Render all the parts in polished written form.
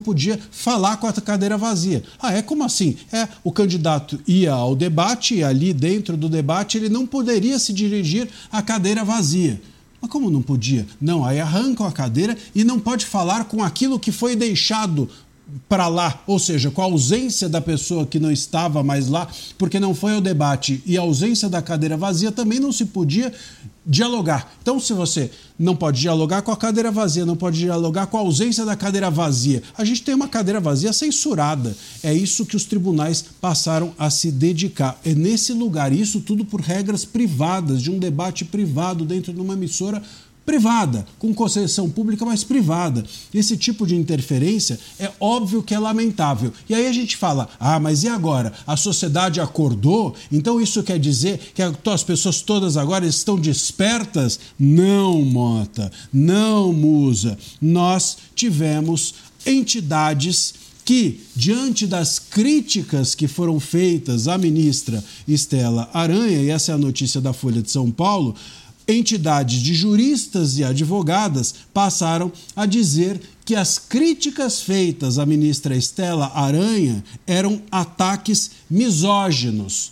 podia falar com a cadeira vazia. Como assim? O candidato ia ao debate e ali dentro do debate ele não poderia se dirigir à cadeira vazia. Mas como não podia? Não, aí arrancam a cadeira e não pode falar com aquilo que foi deixado para lá, ou seja, com a ausência da pessoa que não estava mais lá, porque não foi ao debate, e a ausência da cadeira vazia também não se podia dialogar. Então, se você não pode dialogar com a cadeira vazia, não pode dialogar com a ausência da cadeira vazia, a gente tem uma cadeira vazia censurada. É isso que os tribunais passaram a se dedicar. É nesse lugar, isso tudo por regras privadas, de um debate privado dentro de uma emissora privada, com concessão pública, mas privada. Esse tipo de interferência é óbvio que é lamentável. E aí a gente fala, mas e agora? A sociedade acordou? Então isso quer dizer que as pessoas todas agora estão despertas? Não, Mota, não, Musa. Nós tivemos entidades que, diante das críticas que foram feitas à ministra Estela Aranha, e essa é a notícia da Folha de São Paulo, entidades de juristas e advogadas passaram a dizer que as críticas feitas à ministra Estela Aranha eram ataques misóginos.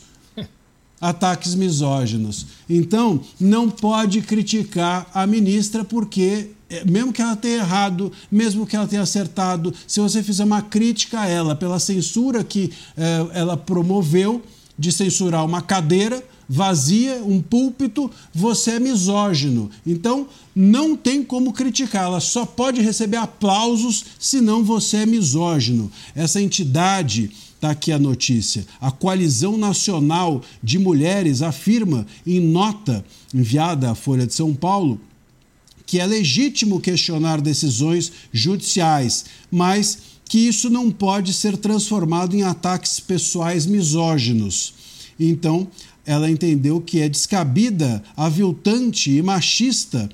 Ataques misóginos. Então, não pode criticar a ministra porque, mesmo que ela tenha errado, mesmo que ela tenha acertado, se você fizer uma crítica a ela pela censura que ela promoveu, de censurar uma cadeira vazia, um púlpito, você é misógino. Então, não tem como criticá-la, só pode receber aplausos, senão você é misógino. Essa entidade, está aqui a notícia, a Coalizão Nacional de Mulheres afirma em nota enviada à Folha de São Paulo que é legítimo questionar decisões judiciais, mas que isso não pode ser transformado em ataques pessoais misóginos. Então, ela entendeu que é descabida, aviltante e machista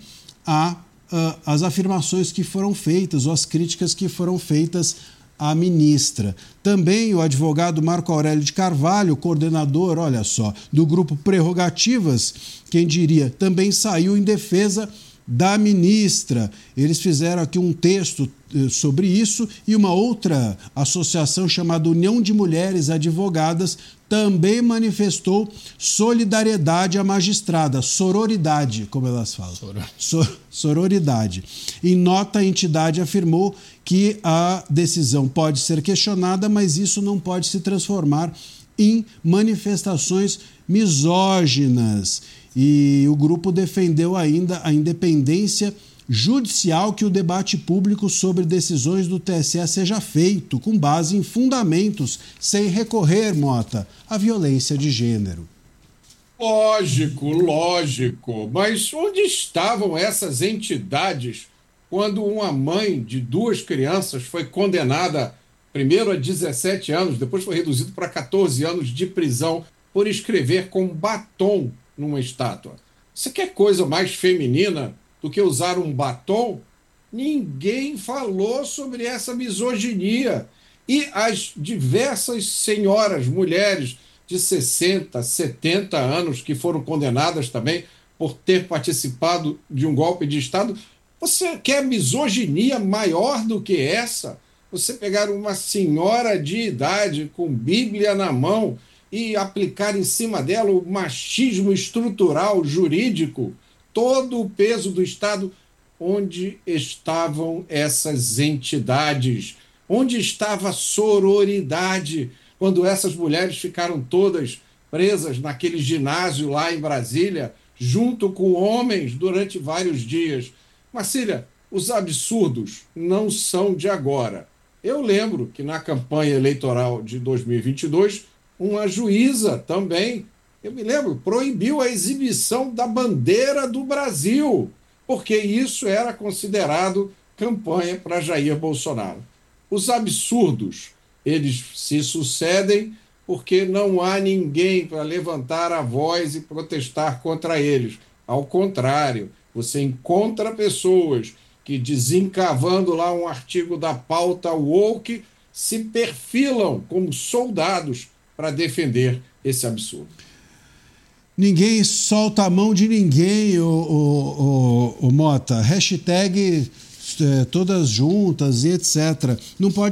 as afirmações que foram feitas ou as críticas que foram feitas à ministra. Também o advogado Marco Aurélio de Carvalho, coordenador, olha só, do grupo Prerrogativas, quem diria, também saiu em defesa da ministra. Eles fizeram aqui um texto sobre isso e uma outra associação chamada União de Mulheres Advogadas também manifestou solidariedade à magistrada, sororidade, como elas falam. Sororidade. Em nota, a entidade afirmou que a decisão pode ser questionada, mas isso não pode se transformar em manifestações misóginas. E o grupo defendeu ainda a independência judicial, que o debate público sobre decisões do TSE seja feito com base em fundamentos, sem recorrer, Mota, à violência de gênero. Lógico. Mas onde estavam essas entidades quando uma mãe de 2 crianças foi condenada primeiro a 17 anos, depois foi reduzido para 14 anos de prisão por escrever com batom numa estátua? Você quer coisa mais feminina do que usar um batom? Ninguém falou sobre essa misoginia. E as diversas senhoras, mulheres de 60, 70 anos que foram condenadas também por ter participado de um golpe de Estado, você quer misoginia maior do que essa? Você pegar uma senhora de idade com Bíblia na mão e aplicar em cima dela o machismo estrutural, jurídico, todo o peso do Estado. Onde estavam essas entidades? Onde estava a sororidade quando essas mulheres ficaram todas presas naquele ginásio lá em Brasília, junto com homens durante vários dias? Marcília, os absurdos não são de agora. Eu lembro que na campanha eleitoral de 2022, uma juíza também, eu me lembro, proibiu a exibição da bandeira do Brasil, porque isso era considerado campanha para Jair Bolsonaro. Os absurdos, eles se sucedem porque não há ninguém para levantar a voz e protestar contra eles. Ao contrário, você encontra pessoas que, desencavando lá um artigo da pauta woke, se perfilam como soldados para defender esse absurdo. Ninguém solta a mão de ninguém, o Mota. Hashtag todas juntas e etc. Não pode